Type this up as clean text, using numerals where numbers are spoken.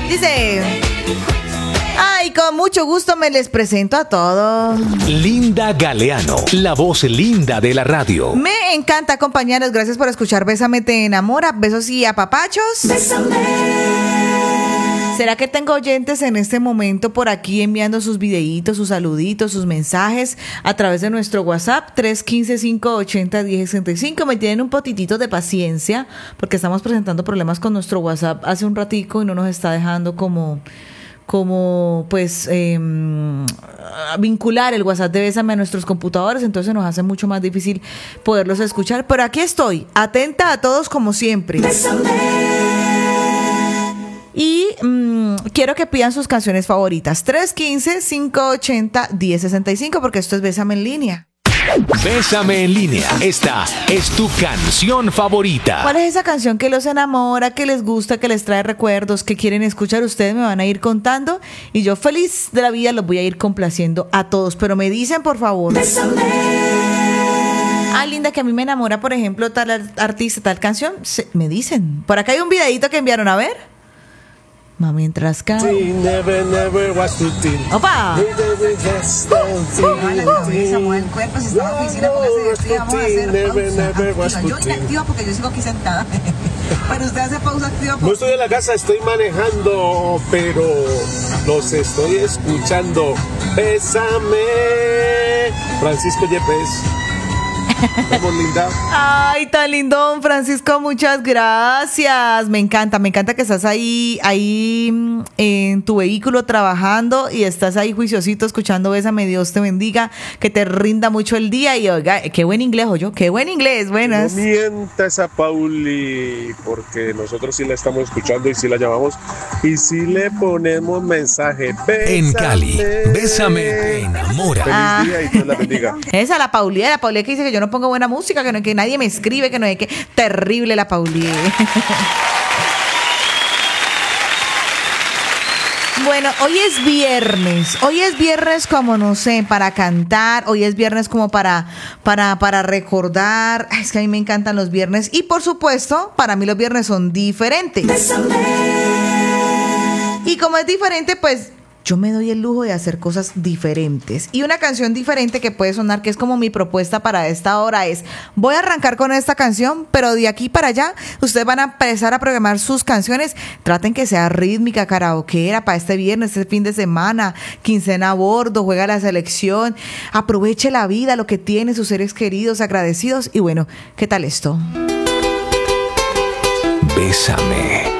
Dice... Ay, con mucho gusto me les presento a todos. Linda Galeano, la voz linda de la radio. Me encanta acompañarlos. Gracias por escuchar Bésame Te Enamora. Besos y apapachos. Bésame. ¿Será que tengo oyentes en este momento por aquí enviando sus videitos, sus saluditos, sus mensajes a través de nuestro WhatsApp 315-580-1065? Me tienen un potitito de paciencia porque estamos presentando problemas con nuestro WhatsApp hace un ratico y no nos está dejando como pues vincular el WhatsApp de Bésame a nuestros computadores, entonces nos hace mucho más difícil poderlos escuchar, pero aquí estoy, atenta a todos como siempre. Bésame. Y quiero que pidan sus canciones favoritas, 315-580-1065, porque esto es Bésame en línea. Bésame en línea. Esta es tu canción favorita. ¿Cuál es esa canción que los enamora, que les gusta, que les trae recuerdos, que quieren escuchar? Ustedes me van a ir contando y yo feliz de la vida los voy a ir complaciendo a todos. Pero me dicen, por favor. Bésame. Ah, linda, que a mí me enamora, por ejemplo, tal artista, tal canción. Me dicen. Por acá hay un videíto que enviaron, a ver. Mientras que ¡opa! Yo inactiva porque yo sigo aquí sentada. Pero usted hace pausa activa. No estoy en la casa, estoy manejando, pero los estoy escuchando. Bésame, Francisco Yepes. Vamos, linda. Ay, tan lindo, don Francisco, muchas gracias. Me encanta que estás ahí en tu vehículo trabajando y estás ahí juiciosito escuchando Bésame, Dios te bendiga, que te rinda mucho el día. Y oiga, qué buen inglés, oye, qué buen inglés, buenas. No mientas a Pauli, porque nosotros sí la estamos escuchando y sí la llamamos y sí le ponemos mensaje. Bésame. En Cali, Bésame Te Enamora. Feliz día y Dios la bendiga. Esa, la Pauli que dice que yo no pongo buena música, que nadie me escribe, que no es que... Terrible la Pauli. Bueno, hoy es viernes como no sé, para cantar, hoy es viernes como para recordar. Es que a mí me encantan los viernes y por supuesto, para mí los viernes son diferentes. Bésame. Y como es diferente, pues yo me doy el lujo de hacer cosas diferentes. Y una canción diferente que puede sonar, que es como mi propuesta para esta hora, es: voy a arrancar con esta canción, pero de aquí para allá ustedes van a empezar a programar sus canciones. Traten que sea rítmica, karaokeera para este viernes, este fin de semana, quincena a bordo, juega la selección, aproveche la vida, lo que tiene, sus seres queridos, agradecidos. Y bueno, ¿qué tal esto? Bésame.